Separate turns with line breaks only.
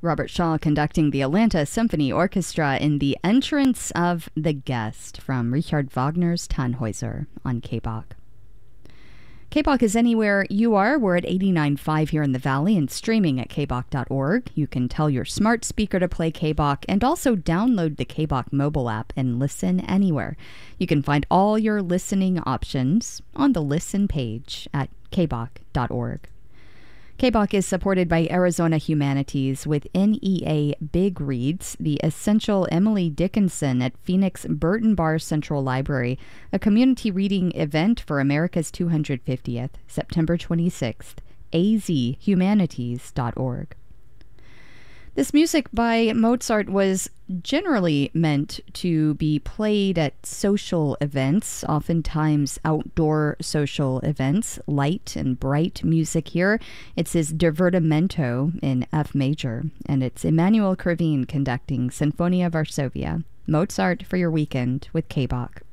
Robert Shaw conducting the Atlanta Symphony Orchestra in The Entrance of the Guest from Richard Wagner's Tannhäuser on KBOK. KBOK is anywhere you are. We're at 89.5 here in the Valley and streaming at kbok.org. You can tell your smart speaker to play KBOK and also download the KBOK mobile app and listen anywhere. You can find all your listening options on the Listen page at kbok.org. KBOK is supported by Arizona Humanities with NEA Big Reads, the essential Emily Dickinson at Phoenix Burton Bar Central Library, a community reading event for America's 250th, September 26th, azhumanities.org. This music by Mozart was generally meant to be played at social events, oftentimes outdoor social events, light and bright music here. It's his Divertimento in F major, and it's Emanuel Krivine conducting Sinfonia Varsovia. Mozart for your weekend with KBOK.